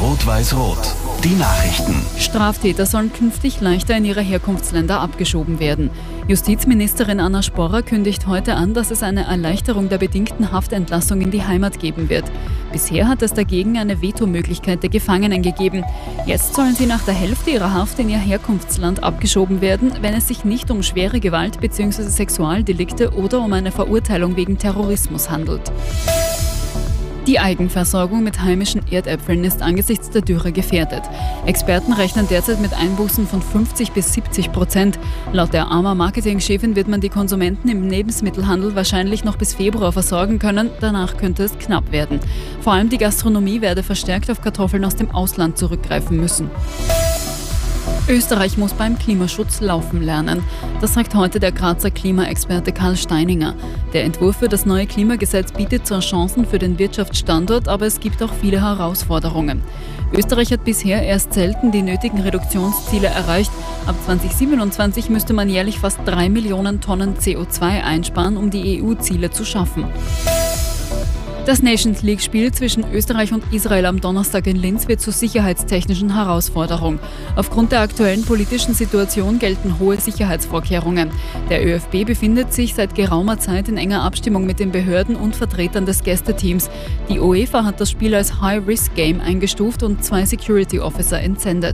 Rot-Weiß-Rot. Die Nachrichten. Straftäter sollen künftig leichter in ihre Herkunftsländer abgeschoben werden. Justizministerin Anna Sporrer kündigt heute an, dass es eine Erleichterung der bedingten Haftentlassung in die Heimat geben wird. Bisher hat es dagegen eine Vetomöglichkeit der Gefangenen gegeben. Jetzt sollen sie nach der Hälfte ihrer Haft in ihr Herkunftsland abgeschoben werden, wenn es sich nicht um schwere Gewalt bzw. Sexualdelikte oder um eine Verurteilung wegen Terrorismus handelt. Die Eigenversorgung mit heimischen Erdäpfeln ist angesichts der Dürre gefährdet. Experten rechnen derzeit mit Einbußen von 50-70%. Laut der AMA Marketing-Chefin wird man die Konsumenten im Lebensmittelhandel wahrscheinlich noch bis Februar versorgen können. Danach könnte es knapp werden. Vor allem die Gastronomie werde verstärkt auf Kartoffeln aus dem Ausland zurückgreifen müssen. Österreich muss beim Klimaschutz laufen lernen. Das sagt heute der Grazer Klimaexperte Karl Steininger. Der Entwurf für das neue Klimagesetz bietet zwar Chancen für den Wirtschaftsstandort, aber es gibt auch viele Herausforderungen. Österreich hat bisher erst selten die nötigen Reduktionsziele erreicht. Ab 2027 müsste man jährlich fast 3 Millionen Tonnen CO2 einsparen, um die EU-Ziele zu schaffen. Das Nations League-Spiel zwischen Österreich und Israel am Donnerstag in Linz wird zur sicherheitstechnischen Herausforderung. Aufgrund der aktuellen politischen Situation gelten hohe Sicherheitsvorkehrungen. Der ÖFB befindet sich seit geraumer Zeit in enger Abstimmung mit den Behörden und Vertretern des Gästeteams. Die UEFA hat das Spiel als High-Risk-Game eingestuft und 2 Security-Officer entsendet.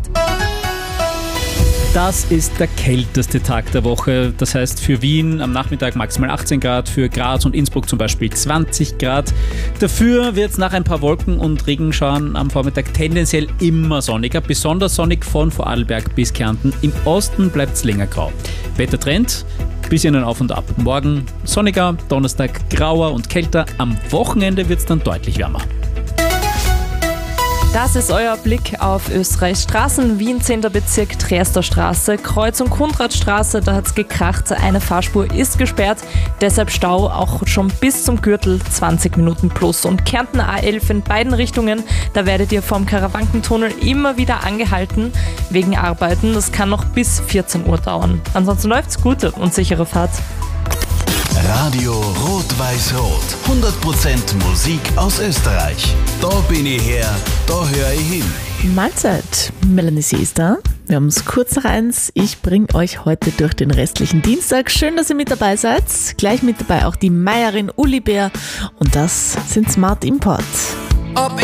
Das ist der kälteste Tag der Woche. Das heißt für Wien am Nachmittag maximal 18 Grad, für Graz und Innsbruck zum Beispiel 20 Grad. Dafür wird es nach ein paar Wolken- und Regenschauern am Vormittag tendenziell immer sonniger, besonders sonnig von Vorarlberg bis Kärnten. Im Osten bleibt es länger grau. Wettertrend, bisschen ein Auf und Ab. Morgen sonniger, Donnerstag grauer und kälter. Am Wochenende wird es dann deutlich wärmer. Das ist euer Blick auf Österreichs Straßen. Wien 10. Bezirk, Triester Straße, Kreuz- und Kundratstraße, da hat es gekracht. Eine Fahrspur ist gesperrt, deshalb Stau auch schon bis zum Gürtel 20 Minuten plus. Und Kärnten A11 in beiden Richtungen, da werdet ihr vom Karawankentunnel immer wieder angehalten wegen Arbeiten. Das kann noch bis 14 Uhr dauern. Ansonsten läuft's, gute und sichere Fahrt. Radio Rot-Weiß-Rot. 100% Musik aus Österreich. Da bin ich her, da höre ich hin. Mahlzeit, Melanie C. ist da. Wir haben es kurz nach 1. Ich bringe euch heute durch den restlichen Dienstag. Schön, dass ihr mit dabei seid. Gleich mit dabei auch die Meierin Uli Bär. Und das sind Smart Import. Ob